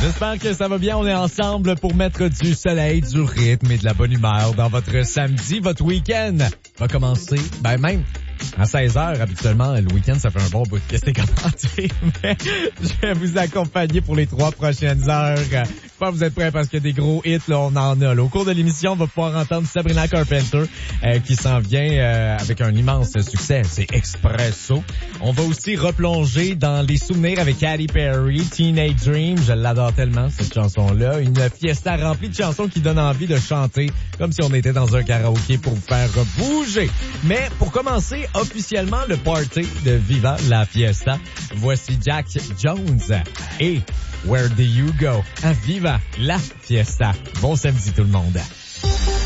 J'espère que ça va bien. On est ensemble pour mettre du soleil, du rythme et de la bonne humeur dans votre samedi. Votre week-end va commencer, même à 16h. Habituellement, le week-end, ça fait un bon bout que c'est commenté. Mais je vais vous accompagner pour les 3 prochaines heures. J'espère que vous êtes prêts parce qu'il y a des gros hits, là, on en a. Là. Au cours de l'émission, on va pouvoir entendre Sabrina Carpenter qui s'en vient avec un immense succès. C'est Expresso. On va aussi replonger dans les souvenirs avec Katy Perry, Teenage Dream. Je l'adore tellement, cette chanson-là. Une fiesta remplie de chansons qui donnent envie de chanter comme si on était dans un karaoké pour vous faire bouger. Mais pour commencer officiellement le party de Viva la Fiesta, voici Jack Jones et Where Do You Go à Viva la Fiesta. Bon samedi tout le monde.